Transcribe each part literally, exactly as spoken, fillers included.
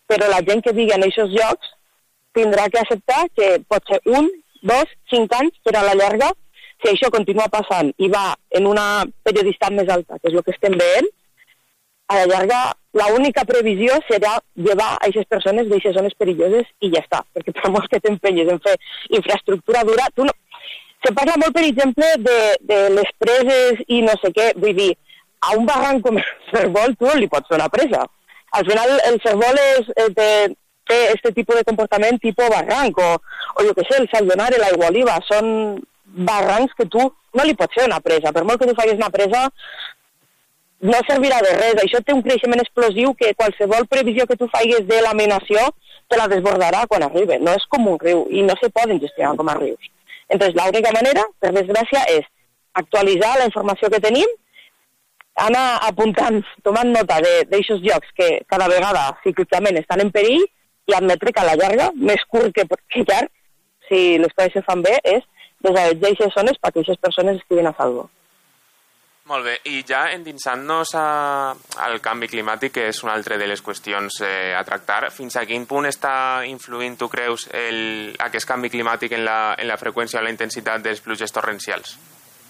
però la gent que digui en aquests llocs tindrà que acceptar que pot ser un, dos, cinc anys, però a la llarga, si això continua passant i va en una periodicitat més alta, que és el que estem veient, a la llarga l'única previsió serà llevar a aquestes persones d'aquestes zones perilloses i ja està, perquè per molt que t'empenyes en fer infraestructura dura, tu no... Se parla molt, per exemple, de, de les preses i no sé què, vull dir, a un barranc com el Fervol tu li pots fer una presa. Al final el Fervol és, eh, té, té este tipus de comportament tipus barranc, o, o jo què sé, el Saldonare, l'Aigua Oliva, són barrancs que tu no li pots fer una presa. Per molt que tu facis una presa, no servirà de res. Això té un creixement explosiu que qualsevol previsió que tu facis de laminació te la desbordarà quan arribi. No és com un riu i no se poden gestionar com a rius. Entonces, l'única manera, per desgràcia, és actualitzar la informació que tenim, anar apuntant, tomant nota d'aixos llocs que cada vegada cíclicament estan en perill i admetre que a la llarga, més curt que, que llarg, si les coses se fan bé, és desallotjar aquestes zones perquè aquestes persones estiguin a salvo. Molt bé, i ja endinsant-nos a, al canvi climàtic, que és una altra de les qüestions eh, a tractar, fins a quin punt està influint, tu creus, el, aquest canvi climàtic en la, en la freqüència o la intensitat dels pluges torrencials?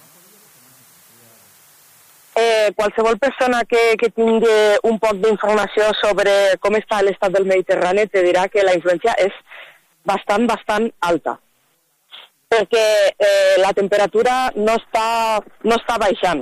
Eh, qualsevol persona que, que tingui un poc d'informació sobre com està l'estat del Mediterrani te dirà que la influència és bastant, bastant alta. Perquè eh, la temperatura no està, no està baixant.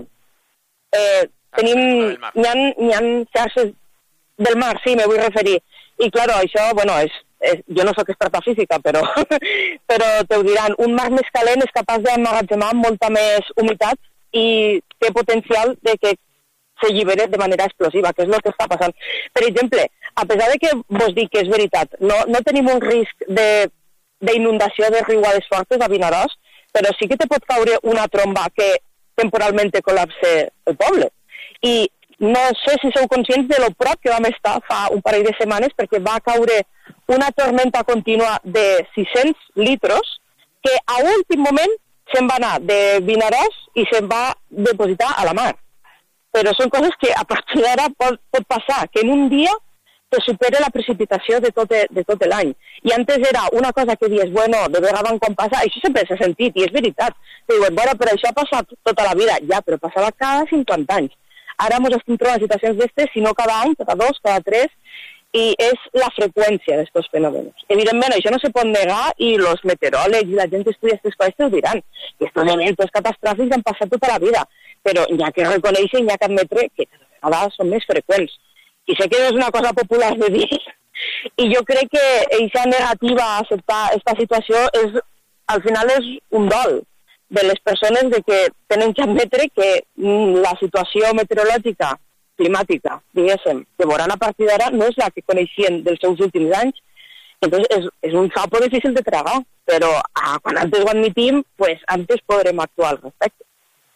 Eh, tenim, n'hi ha, n'hi ha xarxes del mar, sí, me vull referir. I, claro, això, bueno, és, és, jo no soc experta física, però, però te ho diran, un mar més calent és capaç d'emmagatzemar molta més humitat i té potencial de que s'allibere de manera explosiva, que és el que està passant. Per exemple, a pesar de que vos dic que és veritat, no, no tenim un risc de, d'inundació de riuades fortes a Vinaròs, però sí que te pot caure una tromba que temporalment col·lapse el poble. I no sé si sou conscients de lo prop que vam estar fa un parell de setmanes perquè va caure una tormenta contínua de sis-cents litros que a últim moment se'n va anar de Vinaròs i se'n va depositar a la mar. Però són coses que a partir d'ara pot, pot passar, que en un dia te supera la precipitació de tot, de tot l'any. I antes era una cosa que dius, bueno, de vegada en quan passa, això sempre s'ha sentit, i és veritat. Diuen, bueno, però això ha passat tota la vida. Ja, però passava cada cinquanta anys. Ara ens estem trobant situacions d'estes, si no cada any, cada dos, cada tres, i és la freqüència d'aquests fenòmens. Evidentment, això no se pot negar, i els meteoròlegs i la gent que estudia aquestes coses te ho diran. I aquests eventos catastròfics han passat tota la vida, però hi ha que reconèixer i hi ha que admetre que cada vegada són més freqüents. I sé que no és una cosa popular de dir, i jo crec que aquesta negativa a acceptar aquesta situació és, al final és un dol de les persones de que tenen que admetre que la situació meteorològica, climàtica, diguéssim, que veuran a partir d'ara no és la que coneixien dels seus últims anys. Entonces és, és un sapo difícil de tragar, però ah, quan antes ho admitim, pues antes podrem actuar al respecte.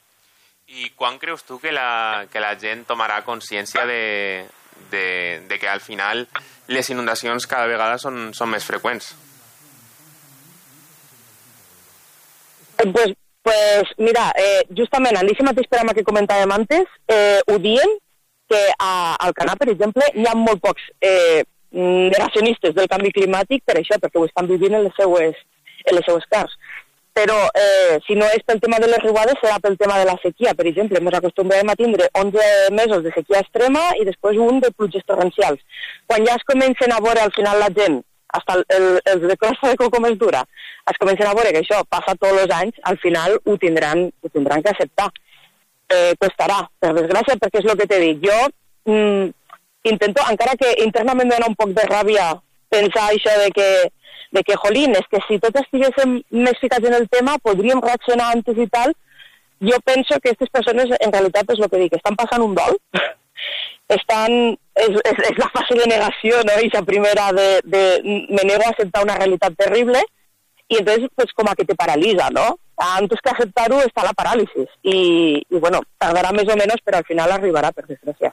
I quan creus tu que la, que la gent tomarà consciència de... De, de que al final les inundacions cada vegada són, són més freqüents? Pues, pues mira, eh, justament en aquest mateix programa que comentàvem antes, eh, ho diem que a, al Canà, per exemple, hi ha molt pocs eh, negacionistes del canvi climàtic per això, perquè ho estan vivint en les seues, en les seues cars. Però eh, si no és pel tema de les riuades, serà pel tema de la sequia. Per exemple, ens acostumbrem a tindre onze mesos de sequia extrema i després un de pluges torrencials. Quan ja es comencen a veure al final la gent, fins el, els de crosta de coco més dura, es comencen a veure que això passa tots els anys, al final ho tindran, ho tindran que acceptar. Eh, costarà, per desgràcia, perquè és el que t'he dit. Jo mm, intento, encara que internament em dona un poc de ràbia pensar això de que de que, jolín, és que si tots estiguéssim més ficats en el tema, podríem reaccionar antes i tal. Jo penso que aquestes persones, en realitat, és el que dic, estan passant un dol, estan, és, és, és la fase de negació, no?, i la primera de, de me nego a acceptar una realitat terrible, i entonces, pues, com a que te paralitza, no? Antes que acceptar-ho està la paràlisi, i, i, bueno, tardarà més o menys, però al final arribarà, per desgràcia.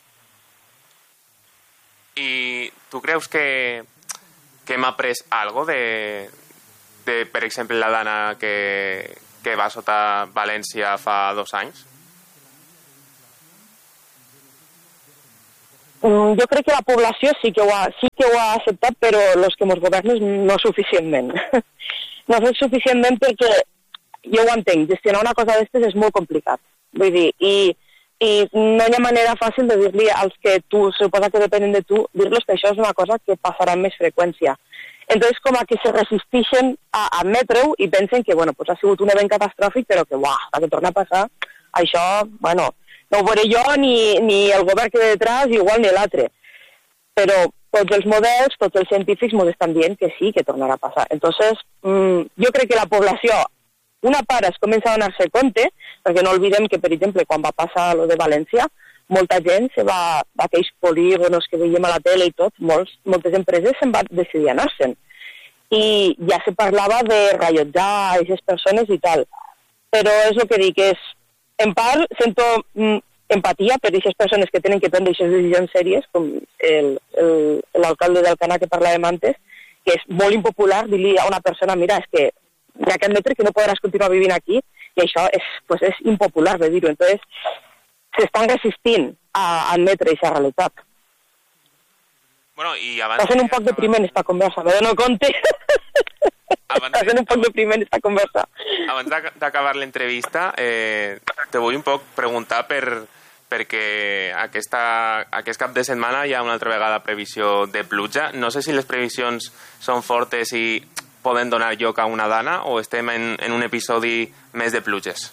I tu creus que que hem après algo de, de, per exemple, la dana que, que va sota València fa dos anys? Mm, jo crec que la població sí que ho ha, sí que ho ha acceptat, però els que ens governen no suficientment. No és suficientment perquè, jo ho entenc, gestionar una cosa d'aquestes és molt complicat. Vull dir, i, i no hi ha manera fàcil de dir-li als que tu, suposa que depenen de tu, dir-los que això és una cosa que passarà amb més freqüència. Entonces, com a que se resisteixen a admetre-ho i pensen que, bueno, pues ha sigut un event catastròfic, però que, uah, que torna a passar, això, bueno, no ho veuré jo ni, ni el govern que ve detrás, igual ni l'altre. Però tots els models, tots els científics ens estan dient que sí, que tornarà a passar. Entonces, mmm, jo crec que la població, una part es comença a donar-se compte, perquè no oblidem que, per exemple, quan va passar lo de València, molta gent se va, d'aquells polígonos que veiem a la tele i tot, molts, moltes empreses se'n van decidir anar-se'n. I ja se parlava de rellotjar a aquestes persones i tal. Però és el que dic, és, en part, sento mm, empatia per aquestes persones que tenen que prendre aquestes decisions sèries, com l'alcalde d'Alcanar que parlàvem antes, que és molt impopular dir-li a una persona, mira, és que hi ha que admetre que no podràs continuar vivint aquí, i això és, pues, és impopular de dir-ho. Entonces, s'estan resistint a admetre aquesta realitat. Bueno, i abans... Està sent un poc depriment esta conversa, me dono compte. Està sent un poc depriment esta conversa. Abans d'acabar l'entrevista, eh, te vull un poc preguntar per, perquè aquesta, aquest cap de setmana hi ha una altra vegada previsió de pluja. No sé si les previsions són fortes i poden donar lloc a una dana o estem en, en un episodi més de pluges.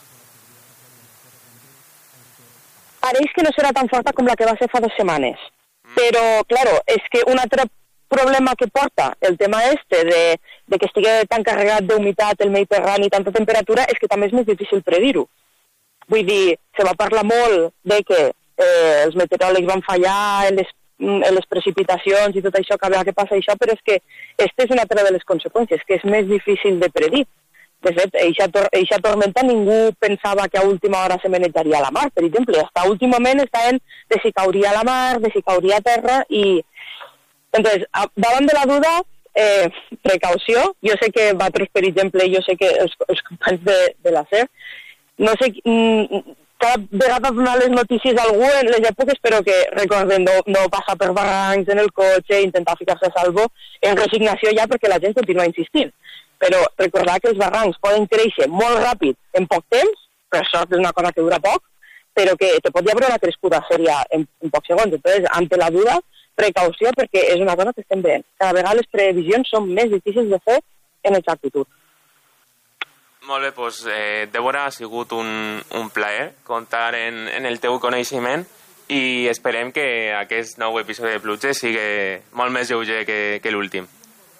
Pareix que no serà tan forta com la que va ser fa dues setmanes. Mm. Però, claro, és que un altre problema que porta el tema este de, de que estigui tan carregat d'humitat el Mediterrani i tanta temperatura és que també és més difícil predir-ho. Vull dir, se va parlar molt de que eh, els meteoròlegs van fallar en les, en les precipitacions i tot això, que havia que passar això, però és que aquesta és una altra de les conseqüències, que és més difícil de predir. De fet, eixa, tor eixa tormenta ningú pensava que a última hora se manejaria a la mar, per exemple. Hasta a últim moment estaven de si cauria a la mar, de si cauria a terra, i... Entonces, a, davant de la duda, eh, precaució. Jo sé que vosaltres, per exemple, jo sé que els, els companys de, de la S E R, no sé, mm, cada vegada donar les notícies a algú en les èpoques, però que recorden no, no passar per barrancs en el cotxe, intentar ficar-se a salvo, en resignació ja perquè la gent continua insistint. Però recordar que els barrancs poden créixer molt ràpid en poc temps, per sort és una cosa que dura poc, però que te pot haver una crescuda sèria en, en pocs segons. Entonces, ante la duda, precaució, perquè és una cosa que estem veient. Cada vegada les previsions són més difícils de fer en exactitud. Molt bé, doncs, eh, Débora, ha sigut un, un plaer comptar en, en el teu coneixement i esperem que aquest nou episodi de Pluges sigui molt més lleuger que, que l'últim.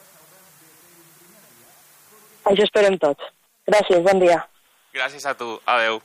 Això esperem tots. Gràcies, bon dia. Gràcies a tu. Adeu.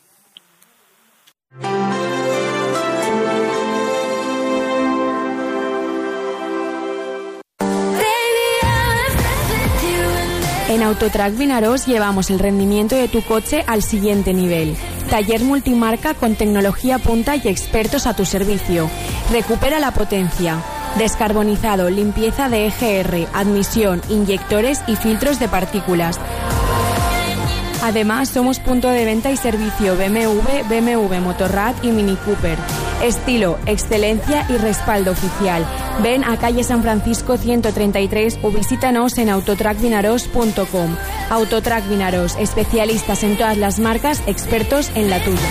En Autotrac Vinaròs llevamos el rendimiento de tu coche al siguiente nivel. Taller multimarca con tecnología punta y expertos a tu servicio. Recupera la potencia. Descarbonizado, limpieza de E G R, admisión, inyectores y filtros de partículas. Además, somos punto de venta y servicio B M W, B M W Motorrad y Mini Cooper. Estilo, excelencia y respaldo oficial. Ven a calle San Francisco ciento treinta y tres o visítanos en autotrac vinaros punto com. Autotrac Vinaròs, especialistas en todas las marcas, expertos en la tuya.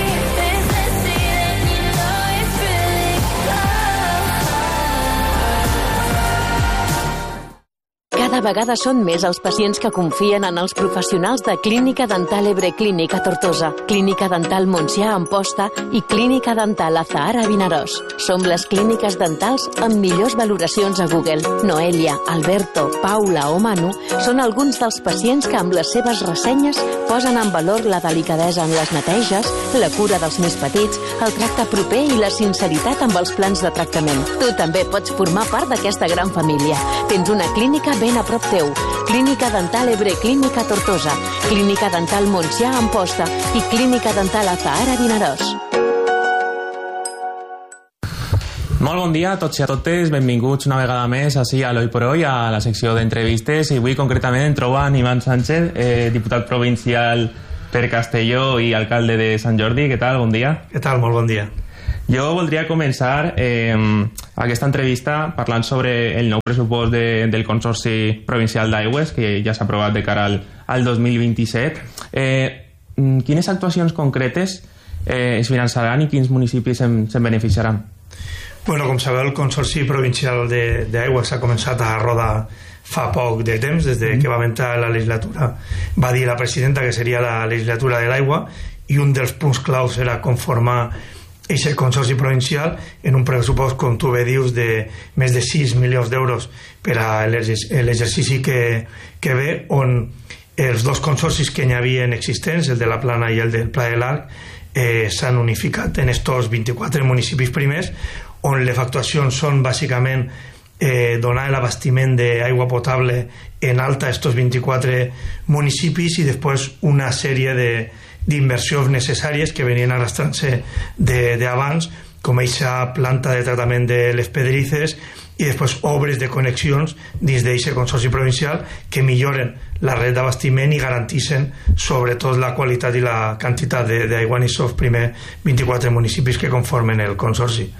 Cada vegada són més els pacients que confien en els professionals de Clínica Dental Ebre Clínica Tortosa, Clínica Dental Montsià Amposta i Clínica Dental Azahara Vinaròs. Som les clíniques dentals amb millors valoracions a Google. Noelia, Alberto, Paula o Manu són alguns dels pacients que amb les seves ressenyes posen en valor la delicadesa en les neteges, la cura dels més petits, el tracte proper i la sinceritat amb els plans de tractament. Tu també pots formar part d'aquesta gran família. Tens una clínica ben a prop teu. Clínica Dental Ebre Clínica Tortosa, Clínica Dental Montsià Amposta i Clínica Dental Azahara Vinaròs. Molt bon dia a tots i a totes, benvinguts una vegada més així a l'Hoy por Hoy, a la secció d'entrevistes, i avui concretament em trobo amb Ivan Sánchez, eh, diputat provincial per Castelló i alcalde de Sant Jordi. Què tal? Bon dia. Què tal? Molt bon dia. Jo voldria començar eh, aquesta entrevista parlant sobre el nou pressupost de, del Consorci Provincial d'Aigües, que ja s'ha aprovat de cara al, al dos mil vint-i-set. Eh, quines actuacions concretes eh, es finançaran i quins municipis se'n, se'n beneficiaran? Bueno, com sabeu, el Consorci Provincial d'Aigües ha començat a rodar fa poc de temps, des de que va entrar la legislatura. Va dir la presidenta que seria la legislatura de l'aigua i un dels punts claus era conformar aquest consorci provincial en un pressupost, com tu bé dius, de més de sis milions d'euros per a l'exercici que, que ve, on els dos consorcis que hi havia existents, el de la Plana i el del Pla de l'Arc, eh, s'han unificat en estos vint-i-quatre municipis primers, on les actuacions són bàsicament eh, donar l'abastiment d'aigua potable en alta a estos vint-i-quatre municipis i després una sèrie de d'inversions necessàries que venien arrastrant-se d'abans, com aquesta planta de tractament de les pedrices i després obres de connexions dins d'aquest consorci provincial que milloren la red d'abastiment i garanteixen sobretot la qualitat i la quantitat d'aigua en aquests primers vint-i-quatre municipis que conformen el consorci.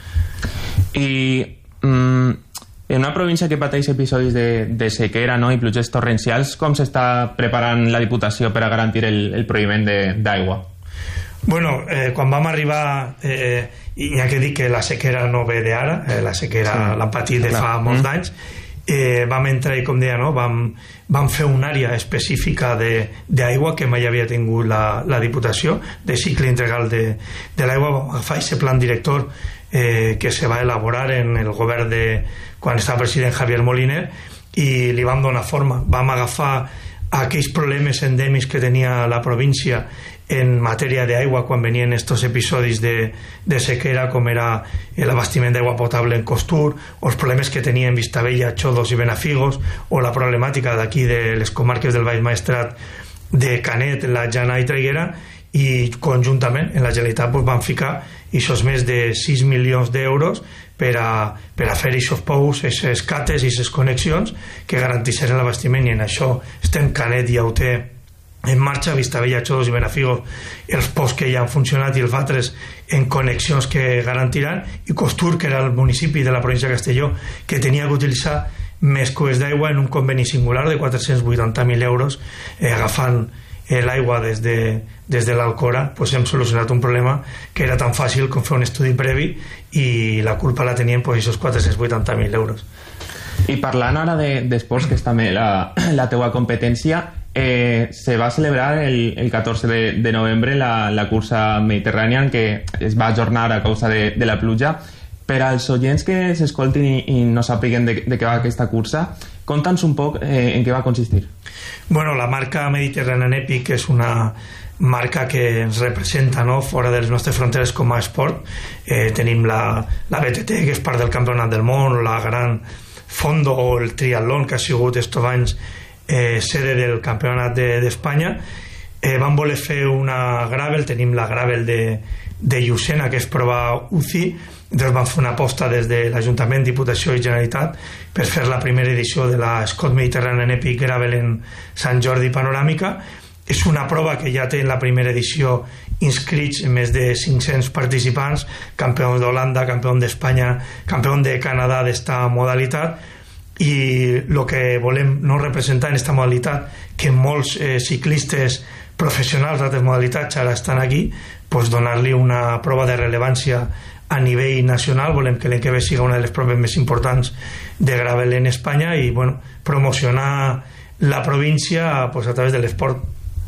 I mm, en una província que pateix episodis de, de sequera, no?, i pluges torrencials, com s'està preparant la Diputació per a garantir el, el proveïment d'aigua? Bueno, eh, quan vam arribar, eh, i hi ha que dir que la sequera no ve d'ara, eh, la sequera sí, l'han patit de fa molts mm. anys, eh, vam entrar i, com deia, no, vam, vam fer una àrea específica d'aigua que mai havia tingut la, la Diputació, de cicle integral de, de l'aigua. Vam agafar aquest plan director eh, que se va elaborar en el govern de quan estava president Javier Moliner i li vam donar forma. Vam agafar aquells problemes endèmics que tenia la província en matèria d'aigua quan venien estos episodis de, de sequera, com era l'abastiment d'aigua potable en Costur, o els problemes que tenia en Vistabella, Xodos i Benafigos, o la problemàtica d'aquí de les comarques del Baix Maestrat de Canet, la Jana i Traiguera, i conjuntament en la Generalitat pues, van ficar aquests més de sis milions d'euros per a, per a fer aquests pous, aquestes cates i aquestes connexions que garanteixen l'abastiment, i en això estem Canet i Auter en marxa, Vistabella, Xodos i Benafigos els pous que ja han funcionat i els altres en connexions que garantiran, i Costur, que era el municipi de la província de Castelló que tenia que utilitzar més cues d'aigua en un conveni singular de quatre-cents vuitanta mil euros, eh, agafant l'aigua des de, des de l'Alcora, pues hem solucionat un problema que era tan fàcil com fer un estudi previ i la culpa la tenien pues, aquests quatre-cents vuitanta mil euros. I parlant ara d'esports, de, que és també la, la teua competència, eh, se va celebrar el, el catorze de, de novembre la, la cursa Mediterranean, que es va ajornar a causa de, de la pluja. Per als oients que s'escoltin i, i no sàpiguen de, de què va aquesta cursa, conta'ns un poc eh, en què va consistir. Bueno, la marca Mediterranean Epic és una marca que ens representa, no?, fora de les nostres fronteres com a esport. Eh, tenim la, la B T T, que és part del Campionat del Món, la Gran Fondo o el Triatlón, que ha sigut estos anys eh, sede del Campionat d'Espanya. De, eh, vam voler fer una gravel, tenim la gravel de, de Llucena, que és prova U C I, entonces vam fer una aposta des de l'Ajuntament, Diputació i Generalitat per fer la primera edició de la Scott Mediterranean Epic Gravel en Sant Jordi Panoràmica. És una prova que ja té en la primera edició inscrits més de cinc-cents participants, campions d'Holanda, campió d'Espanya, campió de Canadà d'esta modalitat, i el que volem no representar en esta modalitat, que molts eh, ciclistes professionals d'altres modalitats ara estan aquí, pues donar-li una prova de rellevància a nivell nacional. Volem que l'any que ve siga una de les proves més importants de gravel en Espanya i bueno, promocionar la província pues, a través de l'esport.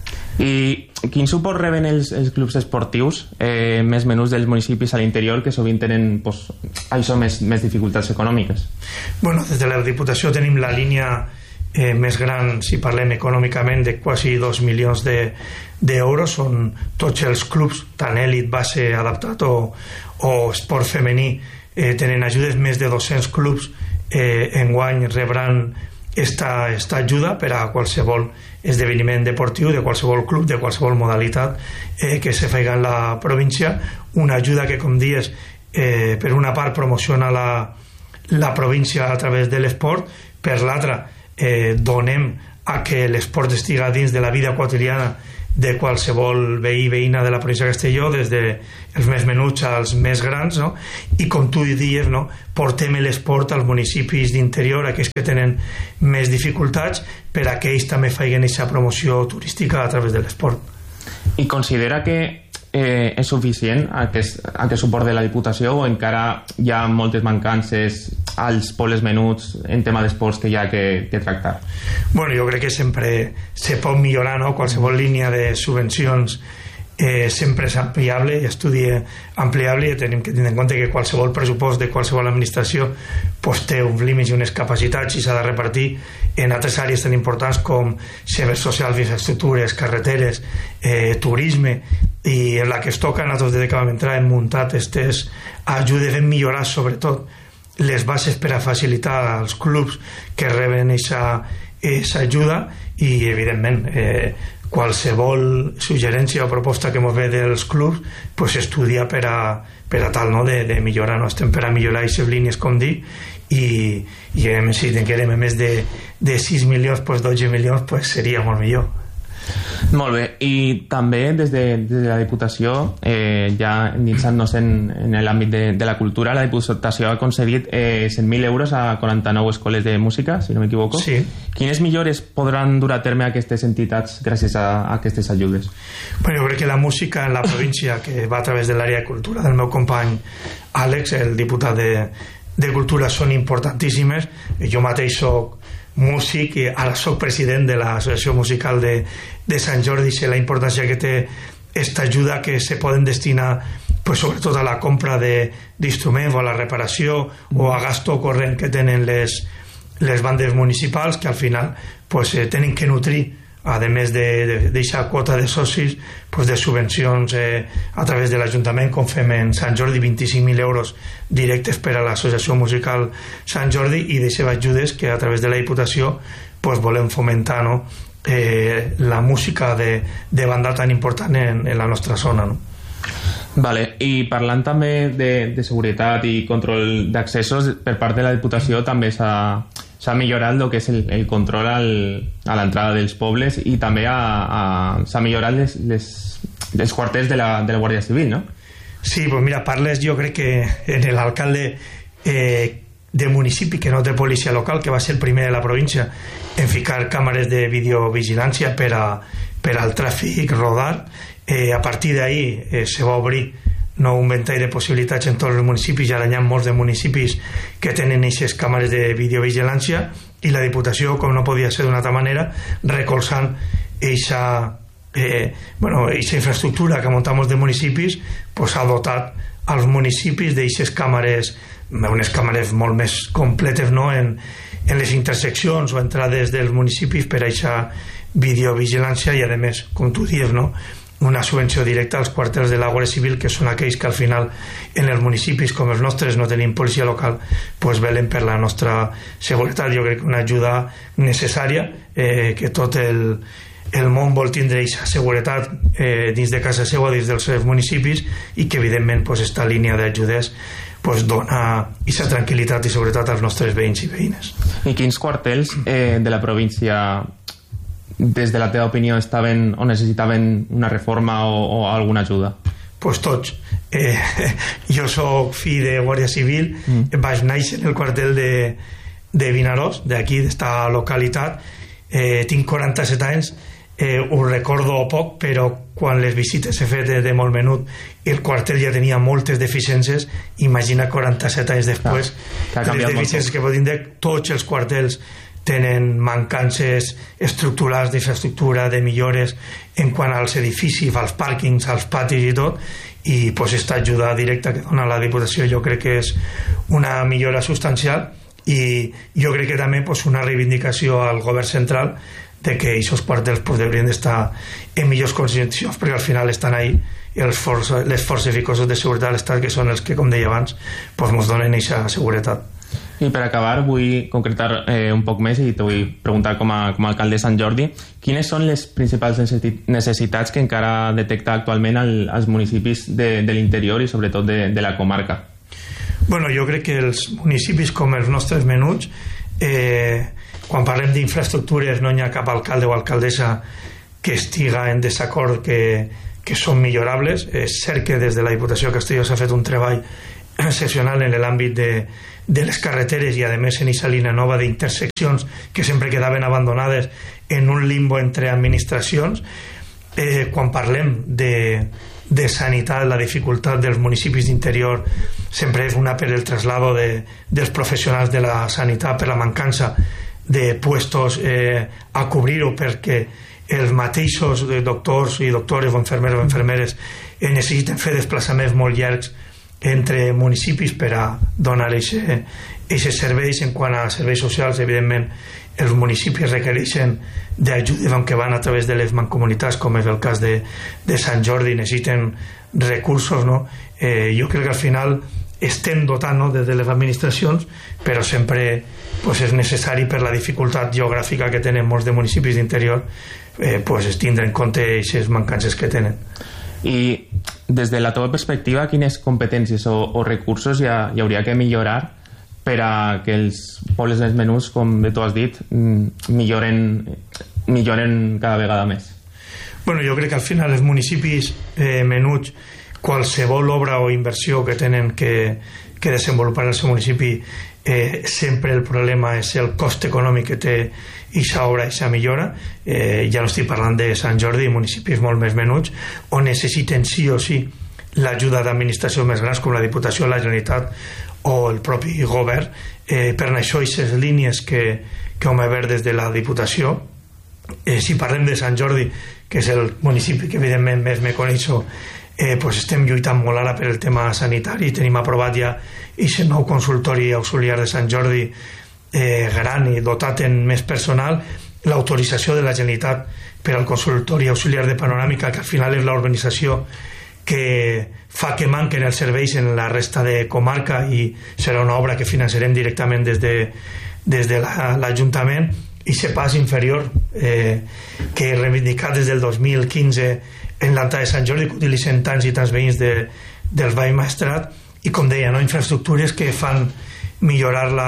I quin suport reben els, els clubs esportius eh, més menús dels municipis a l'interior que sovint tenen pues, això, més, més dificultats econòmiques? Bueno, des de la Diputació tenim la línia eh, més gran, si parlem econòmicament, de quasi dos milions d'euros, de, on tots els clubs, tant èlit, base, adaptat o, o esport femení, eh, tenen ajudes. Més de dos-cents clubs eh, enguany rebran esta, esta ajuda per a qualsevol esdeveniment deportiu de qualsevol club, de qualsevol modalitat eh, que se faiga en la província. Una ajuda que, com dies, eh, per una part promociona la, la província a través de l'esport, per l'altra eh, donem a que l'esport estiga dins de la vida quotidiana de qualsevol veí veïna de la província de Castelló, des de els més menuts als més grans, no? I com tu dius, no? Portem l'esport als municipis d'interior, aquells que tenen més dificultats, per a que ells també facin aquesta promoció turística a través de l'esport. I considera que eh, és suficient aquest, aquest suport de la Diputació, o encara hi ha moltes mancances als pobles menuts en tema d'esports que hi ha que, que tractar? Bueno, jo crec que sempre se pot millorar, no? Qualsevol línia de subvencions eh, sempre és ampliable i estudi ampliable, i tenim que tenir en compte que qualsevol pressupost de qualsevol administració pues, té uns límits i unes capacitats i s'ha de repartir en altres àrees tan importants com serveis socials, infraestructures, carreteres, eh, turisme, i en la que es toca nosaltres des que vam entrar hem muntat aquestes ajudes, hem millorat sobretot les bases per a facilitar als clubs que reben aquesta ajuda, i evidentment eh, qualsevol suggerència o proposta que ens ve dels clubs pues estudia per a, per a tal, no? de, de millorar, no? Estem per a millorar aquestes línies, com dic, i, i si tinguérem més de, de sis milions, pues dotze milions, pues seria molt millor. Molt bé, i també des de, des de la Diputació, eh, ja endinsant-nos en, en l'àmbit de, de la cultura, la Diputació ha concedit eh, cent mil euros a quaranta-nou escoles de música, si no m'equivoco. Sí. Quines millores podran dur a terme aquestes entitats gràcies a, a aquestes ajudes? Bueno, jo crec que la música en la província, que va a través de l'àrea de cultura del meu company Àlex, el diputat de, de Cultura, són importantíssimes. Jo mateix soc músic i ara soc president de l'Associació Musical de, de Sant Jordi, i sé la importància que té aquesta ajuda, que se poden destinar pues, sobretot a la compra d'instruments o a la reparació o a gasto corrent que tenen les, les bandes municipals, que al final pues, eh, tenen que nutrir, a més d'aquesta quota de socis, pues, de subvencions eh, a través de l'Ajuntament, com fem en Sant Jordi, vint-i-cinc mil euros directes per a l'Associació Musical Sant Jordi, i d'aquestes ajudes que a través de la Diputació pues, volem fomentar, no? eh, la música de, de banda tan important en, en la nostra zona, no? Vale, i parlant també de, de seguretat i control d'accessos, per part de la Diputació també s'ha s'ha millorat el que és el, el control al, a l'entrada dels pobles, i també a, a, s'ha millorat les, les, les quarters de la, de la Guàrdia Civil, no? Sí, pues mira, parles, jo crec que en l'alcalde eh, de municipi que no té policia local, que va ser el primer de la província en ficar càmeres de videovigilància per, a, per al tràfic rodar, eh, a partir d'ahí eh, se va obrir no un ventall de possibilitats en tots els municipis, i ara hi ha molts de municipis que tenen aquestes càmeres de videovigilància, i la Diputació, com no podia ser d'una altra manera, recolzant eixa, eh, bueno, eixa infraestructura que muntamos de municipis, pues ha dotat als municipis d'eixes càmeres, unes càmeres molt més completes, no? en, en les interseccions o entrades dels municipis per a eixa videovigilància, i a més, com tu dius, no? una subvenció directa als quarters de la Guàrdia Civil, que són aquells que al final en els municipis com els nostres no tenim policia local, pues velen per la nostra seguretat. Jo crec que una ajuda necessària, eh, que tot el, el món vol tindre aquesta seguretat eh, dins de casa seva, dins dels seus municipis, i que evidentment pues, esta línia d'ajudes pues, dona aquesta tranquil·litat i seguretat als nostres veïns i veïnes. I quins quartels eh, de la província, des de la teva opinió, estaven o necessitaven una reforma o, o alguna ajuda? Pues tots. Eh, jo soc fill de Guàrdia Civil, mm. vaig néixer en el quartel de, de Vinaròs, d'aquí, d'esta localitat. Eh, tinc quaranta-set anys, eh, ho recordo poc, però quan les visites he fet de, de molt menut, el quartel ja tenia moltes deficiències. Imagina quaranta-set anys després, clar, les deficiències que podem dir. Tots els quartels tenen mancances estructurals d'infraestructura, de millores en quant als edificis, als pàrquings, als patis i tot, i pues, esta ajuda directa que dona la Diputació jo crec que és una millora substancial, i jo crec que també pues, una reivindicació al govern central de que aquests quartels pues, haurien d'estar en millors condicions, perquè al final estan ahí els forces, les forces i cossos de seguretat de l'Estat, que són els que, com deia abans, pues, ens donen aquesta seguretat. I per acabar vull concretar eh, un poc més, i te vull preguntar com a, com a alcalde de Sant Jordi, quines són les principals necessitats que encara detecta actualment el, els municipis de, de l'interior i sobretot de, de la comarca? Bueno, jo crec que els municipis com els nostres menuts, eh, quan parlem d'infraestructures no hi ha cap alcalde o alcaldessa que estiga en desacord que, que són millorables. És cert que des de la Diputació de Castelló s'ha fet un treball excepcional en l'àmbit de, de les carreteres i a més en aquesta línia nova d'interseccions que sempre quedaven abandonades en un limbo entre administracions. Eh, quan parlem de, de sanitat, la dificultat dels municipis d'interior sempre és una per el traslado de, dels professionals de la sanitat, per la mancança de puestos eh, a cobrir o perquè els mateixos doctors i doctores o infermeres o infermeres eh, necessiten fer desplaçaments molt llargs entre municipis per a donar aquests serveis. En quant a serveis socials, evidentment els municipis requereixen d'ajuda que van a través de les mancomunitats, com és el cas de, de Sant Jordi, necessiten recursos, no? Eh, jo crec que al final estem dotant, no?, des de les administracions, però sempre pues, és necessari, per la dificultat geogràfica que tenen molts de municipis d'interior, eh, pues, tindre en compte aquestes mancances que tenen. I des de la teva perspectiva, quines competències o, o recursos hi, ha, hi hauria que millorar per a que els pobles més menuts, com tu has dit, milloren, milloren cada vegada més? Bueno, jo crec que al final els municipis eh, menuts, qualsevol obra o inversió que tenen que, que desenvolupar el seu municipi, eh, sempre el problema és el cost econòmic que té aquesta obra, aquesta millora. Eh, ja no estic parlant de Sant Jordi, municipis molt més menuts, on necessiten sí o sí l'ajuda d'administracions més grans com la Diputació, la Generalitat o el propi govern. Eh, per això aquestes línies que, que hem obert des de la Diputació, eh, si parlem de Sant Jordi, que és el municipi que evidentment més me coneixo, eh, pues estem lluitant molt ara per el tema sanitari. Tenim aprovat ja aquest nou consultori auxiliar de Sant Jordi, eh, gran i dotat en més personal, l'autorització de la Generalitat per al consultori auxiliar de Panoràmica, que al final és l'organització que fa que manquen els serveis en la resta de comarca, i serà una obra que finançarem directament des de, des de l'Ajuntament. I se pas inferior eh, que he reivindicat des del dos mil quinze en l'Anta de Sant Jordi, que utilitzen tants i tants veïns de, del Vall Maestrat, i com deia, no, infraestructures que fan millorar la,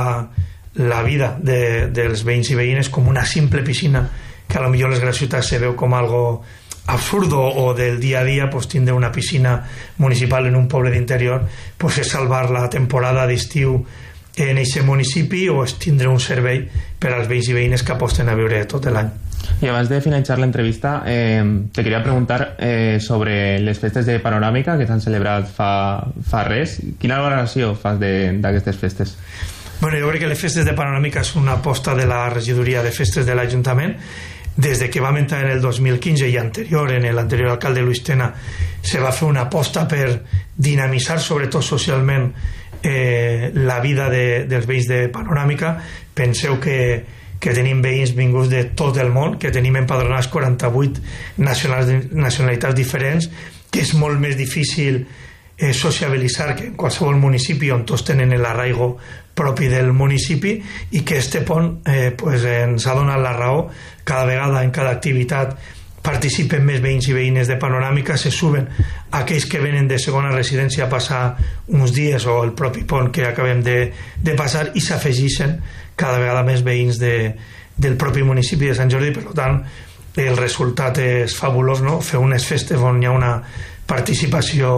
la vida de, dels veïns i veïnes, com una simple piscina que a lo millor les grans ciutats se veu com algo absurdo, o del dia a dia, pues, tindre una piscina municipal en un poble d'interior pues, és salvar la temporada d'estiu en aquest municipi, o és tindre un servei per als veïns i veïnes que aposten a viure tot l'any. I abans de finalitzar l'entrevista, eh, te queria preguntar eh, sobre les festes de Panoràmica que s'han celebrat fa, fa res. Quina valoració fas d'aquestes festes? Bueno, jo crec que les festes de Panoràmica és una aposta de la regidoria de festes de l'Ajuntament. Des de que vam entrar en el dos mil quinze i anterior, en l'anterior alcalde Luis Tena, se va fer una aposta per dinamitzar, sobretot socialment, eh, la vida de, dels veïns de Panoràmica. Penseu que, que tenim veïns vinguts de tot el món, que tenim empadronats quaranta-vuit nacionalitats diferents, que és molt més difícil eh, sociabilitzar que en qualsevol municipi on tots tenen l'arraigo propi del municipi, i que este pont eh, pues ens ha donat la raó. Cada vegada en cada activitat participen més veïns i veïnes de Panoràmica, se suben aquells que venen de segona residència a passar uns dies, o el propi pont que acabem de, de passar, i s'afegeixen cada vegada més veïns de, del propi municipi de Sant Jordi. Per tant, el resultat és fabulós, no? Fer unes festes on hi ha una participació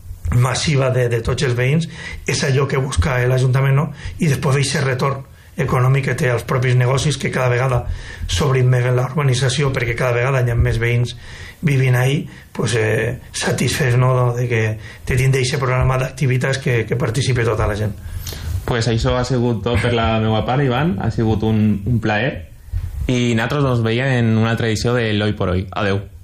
massiva de, de tots els veïns és allò que busca l'Ajuntament, no? I després aquest retorn econòmic que té els propis negocis, que cada vegada s'obrin més en la urbanització, perquè cada vegada hi ha més veïns vivint ahí, pues, eh, satisfés, no?, de que de tindre aquest programa d'activitats que, que participi tota la gent. Pues això ha sigut tot per la meva part, Ivan. Ha sigut un, un plaer, i nosaltres ens veiem en una altra edició de l'Hoy por Hoy. Adeu.